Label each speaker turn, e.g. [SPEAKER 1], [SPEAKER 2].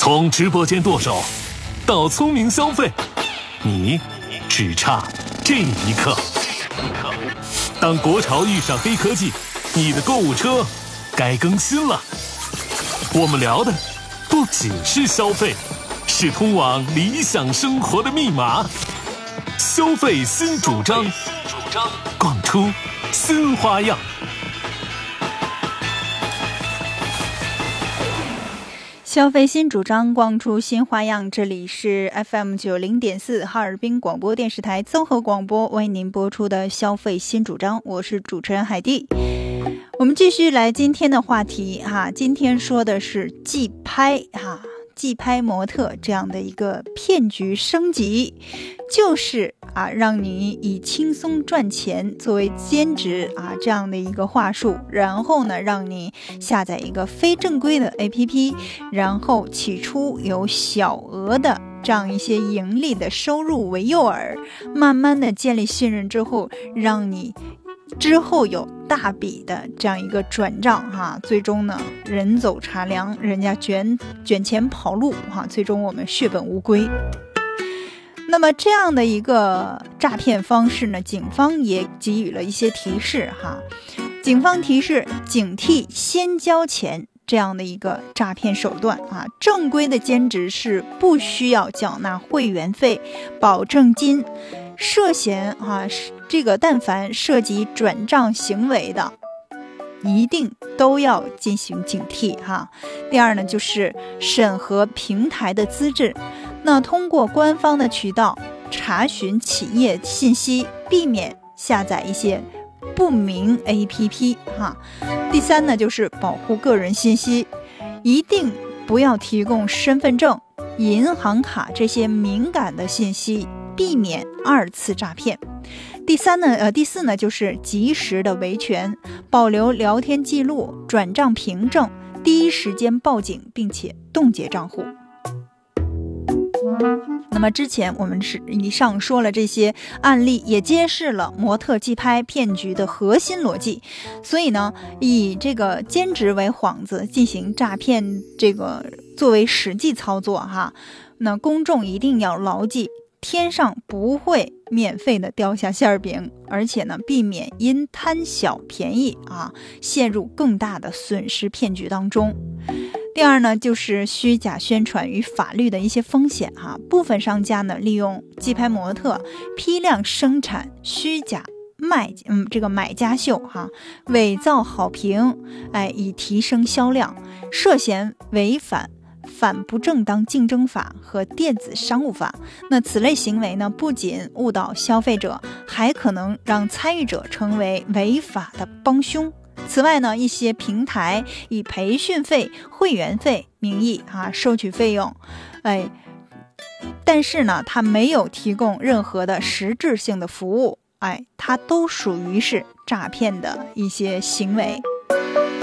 [SPEAKER 1] 从直播间剁手到聪明消费，你只差这一刻。当国潮遇上黑科技，你的购物车该更新了。我们聊的不仅是消费，是通往理想生活的密码。消费新主张，逛出新花样。
[SPEAKER 2] 消费新主张，逛出新花样。这里是 FM90.4 哈尔滨广播电视台综合广播为您播出的消费新主张，我是主持人海蒂。我们继续来今天的话题哈，今天说的是即拍哈，即拍模特这样的一个骗局升级，就是让你以轻松赚钱作为兼职这样的一个话术，然后呢让你下载一个非正规的 APP， 然后起初有小额的这样一些盈利的收入为诱饵，慢慢的建立信任之后，让你之后有大笔的这样一个转账哈，最终呢人走茶凉，人家卷钱跑路哈，最终我们血本无归。那么这样的一个诈骗方式呢，警方也给予了一些提示哈。警方提示警惕先交钱这样的一个诈骗手段啊，正规的兼职是不需要缴纳会员费、保证金，涉嫌这个但凡涉及转账行为的，一定都要进行警惕哈。第二呢，就是审核平台的资质，那通过官方的渠道查询企业信息，避免下载一些不明 APP 哈。第三呢，就是保护个人信息，一定不要提供身份证、银行卡这些敏感的信息，避免二次诈骗。第四呢，就是及时的维权，保留聊天记录、转账凭证，第一时间报警，并且冻结账户。那么之前我们以上说了这些案例，也揭示了模特即拍骗局的核心逻辑。所以呢，以这个兼职为幌子进行诈骗，这个作为实际操作哈，那公众一定要牢记，天上不会免费的掉下馅饼，而且呢，避免因贪小便宜陷入更大的损失骗局当中。第二呢，就是虚假宣传与法律的一些风险哈。部分商家呢，利用即拍模特批量生产虚假这个买家秀哈，伪造好评，以提升销量，涉嫌违反反不正当竞争法和电子商务法。那此类行为呢，不仅误导消费者，还可能让参与者成为违法的帮凶。此外呢，一些平台以培训费、会员费名义收取费用，但是呢，它没有提供任何的实质性的服务，它都属于是诈骗的一些行为